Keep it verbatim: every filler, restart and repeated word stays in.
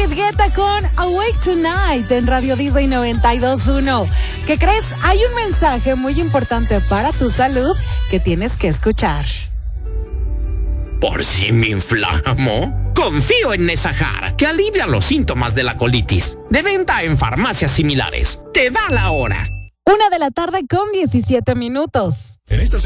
David Guetta con Awake Tonight en Radio Disney noventa y dos punto uno. ¿Qué crees? Hay un mensaje muy importante para tu salud que tienes que escuchar. ¿Por si me inflamo? Confío en Nesajar, que alivia los síntomas de la colitis. De venta en farmacias similares. Te da la hora. Una de la tarde con diecisiete minutos. En esta